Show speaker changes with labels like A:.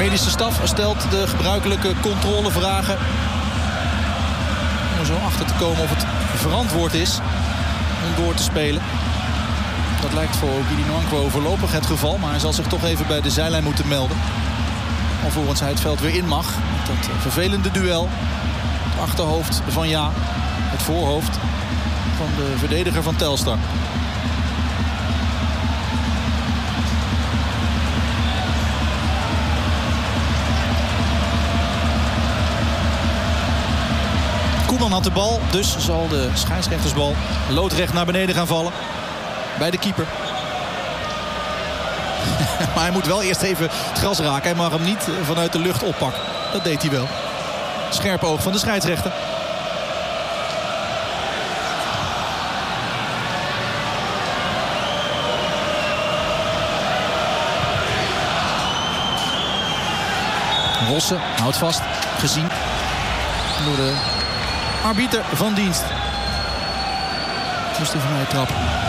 A: medische staf stelt de gebruikelijke controlevragen om er zo achter te komen of het verantwoord is om door te spelen. Dat lijkt voor Guidi Nwankwo voorlopig het geval, maar hij zal zich toch even bij de zijlijn moeten melden. Alvorens hij het veld weer in mag. Dat vervelende duel. Het achterhoofd van Ja. Het voorhoofd van de verdediger van Telstar. Koeman had de bal, dus zal de scheidsrechtersbal loodrecht naar beneden gaan vallen. Bij de keeper. Maar hij moet wel eerst even het gras raken. Hij mag hem niet vanuit de lucht oppakken. Dat deed hij wel. Scherp oog van de scheidsrechter. Rosse houdt vast. Gezien door de arbiter van dienst. Moest hij van mij trappen.